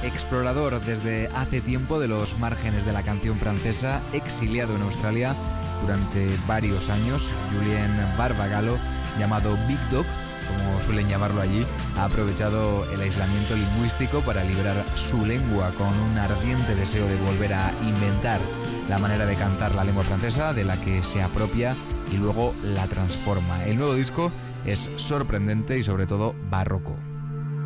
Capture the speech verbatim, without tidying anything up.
explorador desde hace tiempo de los márgenes de la canción francesa, exiliado en Australia durante varios años, Julien Barbagallo, llamado Big Dog, como suelen llamarlo allí, ha aprovechado el aislamiento lingüístico para librar su lengua con un ardiente deseo de volver a inventar la manera de cantar la lengua francesa, de la que se apropia y luego la transforma. El nuevo disco es sorprendente y sobre todo barroco.